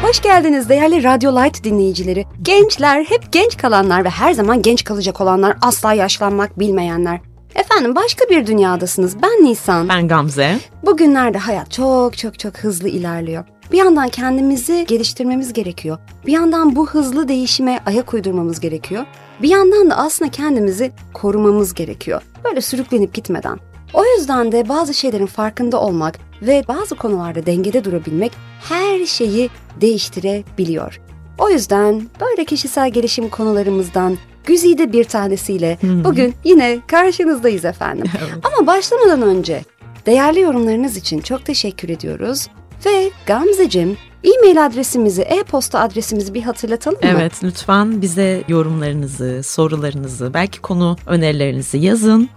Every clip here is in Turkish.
Hoş geldiniz değerli Radyo Light dinleyicileri. Gençler, hep genç kalanlar ve her zaman genç kalacak olanlar, asla yaşlanmak bilmeyenler. Efendim başka bir dünyadasınız. Ben Nisan. Ben Gamze. Bugünlerde hayat çok hızlı ilerliyor. Bir yandan kendimizi geliştirmemiz gerekiyor. Bir yandan bu hızlı değişime ayak uydurmamız gerekiyor. Bir yandan da aslında kendimizi korumamız gerekiyor. Böyle sürüklenip gitmeden. O yüzden de bazı şeylerin farkında olmak ve bazı konularda dengede durabilmek her şeyi değiştirebiliyor. O yüzden böyle kişisel gelişim konularımızdan güzide bir tanesiyle bugün yine karşınızdayız efendim. Evet. Ama başlamadan önce değerli yorumlarınız için çok teşekkür ediyoruz. Ve Gamzeciğim, e-mail adresimizi, e-posta adresimizi bir hatırlatalım mı? Evet, lütfen bize yorumlarınızı, sorularınızı, belki konu önerilerinizi yazın.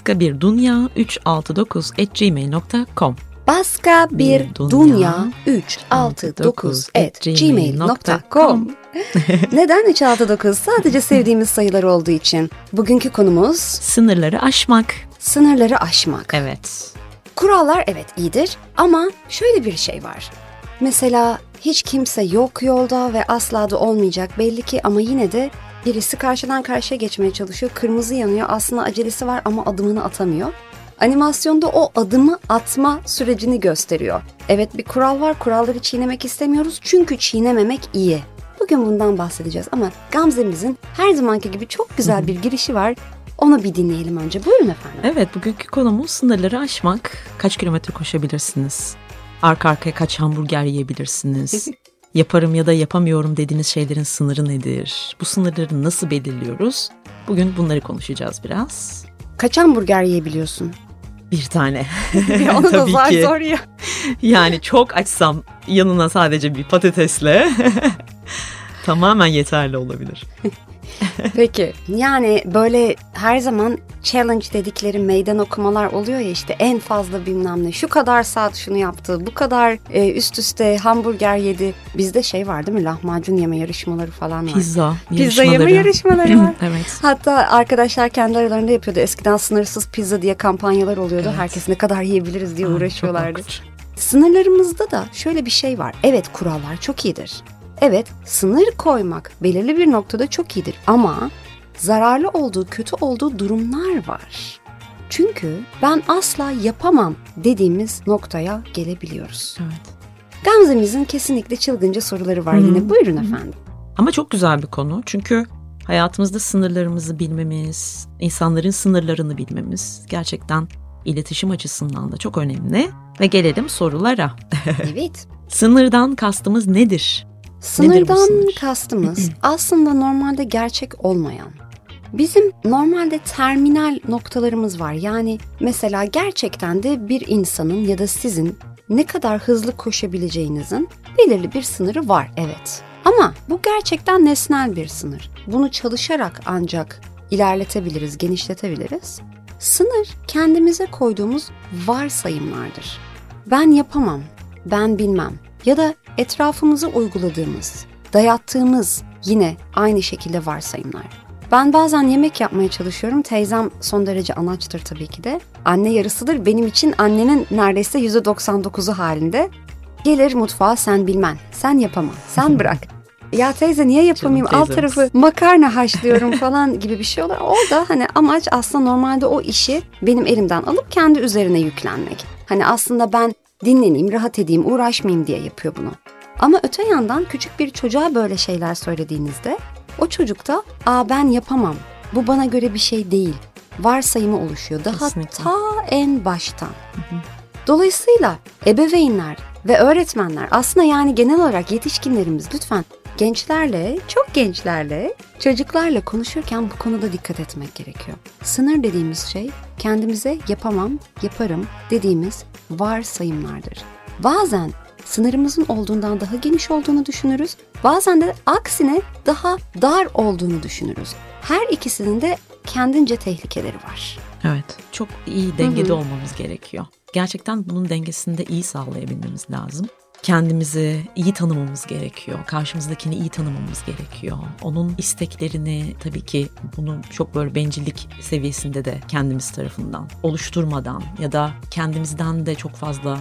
baskabirdunya369@gmail.com baskabirdunya369@gmail.com Neden 369? Sadece sevdiğimiz sayılar olduğu için. Bugünkü konumuz sınırları aşmak. Sınırları aşmak. Evet. Kurallar evet iyidir ama şöyle bir şey var. Mesela hiç kimse yok yolda ve asla da olmayacak belli ki ama yine de birisi karşıdan karşıya geçmeye çalışıyor. Kırmızı yanıyor, aslında acelesi var ama adımını atamıyor. Animasyonda o adımı atma sürecini gösteriyor. Evet bir kural var, kuralları çiğnemek istemiyoruz çünkü çiğnememek iyi. Bugün bundan bahsedeceğiz ama Gamze'mizin her zamanki gibi çok güzel bir girişi var. Onu bir dinleyelim önce. Buyurun efendim. Evet, bugünkü konumuz sınırları aşmak. Kaç kilometre koşabilirsiniz? Arka arkaya kaç hamburger yiyebilirsiniz? Yaparım ya da yapamıyorum dediğiniz şeylerin sınırı nedir? Bu sınırları nasıl belirliyoruz? Bugün bunları konuşacağız biraz. Kaç hamburger yiyebiliyorsun? Bir tane. Onu da Tabii ki. zor ya. Yani çok açsam yanına sadece bir patatesle tamamen yeterli olabilir. Peki yani böyle her zaman challenge dedikleri meydan okumalar oluyor ya, işte en fazla bilmem ne, şu kadar saat şunu yaptı, bu kadar üst üste hamburger yedi. Bizde şey var değil mi, lahmacun yeme yarışmaları falan var. Pizza yeme yarışmaları var. Evet. Hatta arkadaşlar kendi aralarında yapıyordu. Eskiden sınırsız pizza diye kampanyalar oluyordu. Evet. Herkes ne kadar yiyebiliriz diye uğraşıyorlardı. Çok Sınırlarımızda da şöyle bir şey var. Evet kurallar çok iyidir. Evet, sınır koymak belirli bir noktada çok iyidir ama zararlı olduğu, kötü olduğu durumlar var. Çünkü ben asla yapamam dediğimiz noktaya gelebiliyoruz. Evet. Gamze'mizin kesinlikle çılgınca soruları var yine. Buyurun efendim. Ama çok güzel bir konu. Çünkü hayatımızda sınırlarımızı bilmemiz, insanların sınırlarını bilmemiz gerçekten iletişim açısından da çok önemli. Ve gelelim sorulara. Evet. Sınırdan kastımız nedir? Sınırdan sınır? kastımız aslında normalde gerçek olmayan. Bizim normalde terminal noktalarımız var. Yani mesela gerçekten de bir insanın ya da sizin ne kadar hızlı koşabileceğinizin belirli bir sınırı var, evet. Ama bu gerçekten nesnel bir sınır. Bunu çalışarak ancak ilerletebiliriz, genişletebiliriz. Sınır kendimize koyduğumuz varsayımlardır. Ben yapamam, ben bilmem ya da etrafımıza uyguladığımız, dayattığımız yine aynı şekilde varsayımlar. Ben bazen yemek yapmaya çalışıyorum. Teyzem son derece anaçtır tabii ki de. Anne yarısıdır. Benim için annenin neredeyse %99'u halinde. Gelir mutfağa, sen bilmen, sen yapamam, sen bırak. Ya teyze niye yapamayayım? Alt tarafı makarna haşlıyorum falan gibi bir şey olur. Orada hani amaç aslında normalde o işi benim elimden alıp kendi üzerine yüklenmek. Hani aslında ben dinleneyim, rahat edeyim, uğraşmayayım diye yapıyor bunu. Ama öte yandan küçük bir çocuğa böyle şeyler söylediğinizde o çocukta ben yapamam, bu bana göre bir şey değil varsayımı oluşuyor. Daha Kesinlikle. ta en baştan. Dolayısıyla ebeveynler ve öğretmenler aslında yani genel olarak yetişkinlerimiz lütfen gençlerle, çok gençlerle, çocuklarla konuşurken bu konuda dikkat etmek gerekiyor. Sınır dediğimiz şey kendimize yapamam, yaparım dediğimiz varsayımlardır. Bazen sınırımızın olduğundan daha geniş olduğunu düşünürüz. Bazen de aksine daha dar olduğunu düşünürüz. Her ikisinin de kendince tehlikeleri var. Evet, çok iyi dengede olmamız gerekiyor. Gerçekten bunun dengesini de iyi sağlayabilmemiz lazım. Kendimizi iyi tanımamız gerekiyor. Karşımızdakini iyi tanımamız gerekiyor. Onun isteklerini tabii ki bunu çok böyle bencillik seviyesinde de kendimiz tarafından oluşturmadan ya da kendimizden de çok fazla